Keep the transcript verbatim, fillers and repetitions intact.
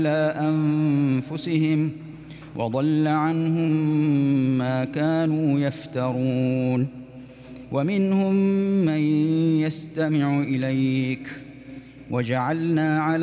أنفسهم وضل عنهم ما كانوا يفترون. ومنهم من يستمع إليك وجعلنا على